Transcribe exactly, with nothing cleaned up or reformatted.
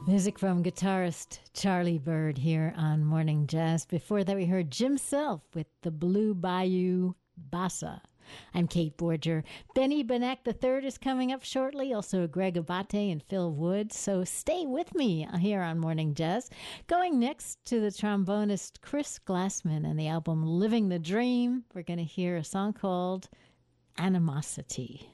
Music from guitarist Charlie Byrd here on Morning Jazz. Before that, we heard Jim Self with the Blue Bayou Bossa. I'm Kate Borger. Benny Benek the third is coming up shortly, also Greg Abate and Phil Woods. So stay with me here on Morning Jazz. Going next to the trombonist Chris Glassman and the album Living the Dream, we're going to hear a song called Animosity.